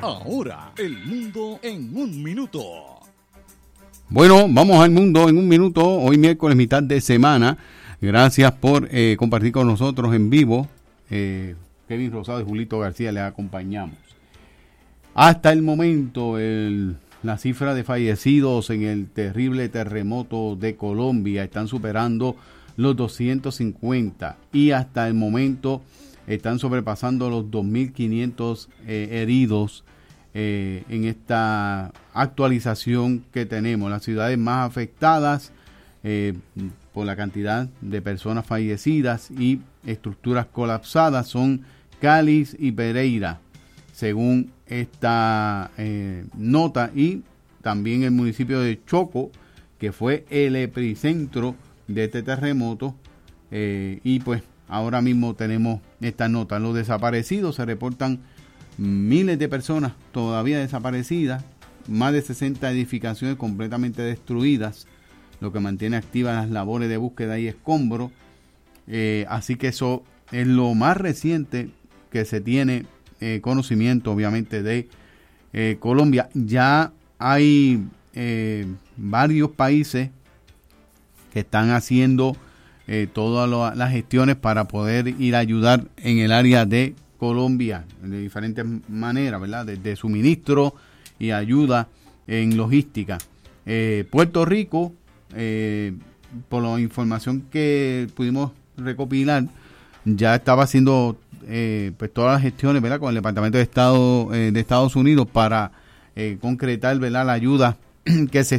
Ahora, el mundo en un minuto. Bueno, vamos al mundo en un minuto. Hoy miércoles, mitad de semana. Gracias por compartir con nosotros en vivo. Kevin Rosado y Julito García les acompañamos. Hasta el momento, la cifra de fallecidos en el terrible terremoto de Colombia están superando los 250 y hasta el momento están sobrepasando los 2.500 heridos en esta actualización que tenemos. Las ciudades más afectadas por la cantidad de personas fallecidas y estructuras colapsadas son Cali y Pereira, según esta nota, y también el municipio de Choco, que fue el epicentro de este terremoto, y pues ahora mismo tenemos esta nota. Los desaparecidos, se reportan miles de personas todavía desaparecidas, más de 60 edificaciones completamente destruidas, lo que mantiene activas las labores de búsqueda y escombro. Así que eso es lo más reciente que se tiene conocimiento, obviamente, de Colombia. Ya hay varios países que están haciendo todas las gestiones para poder ir a ayudar en el área de Colombia de diferentes maneras, ¿verdad? Desde suministro y ayuda en logística. Puerto Rico, por la información que pudimos recopilar, ya estaba haciendo pues todas las gestiones, ¿verdad?, con el Departamento de Estado de Estados Unidos para concretar, ¿verdad?, la ayuda que se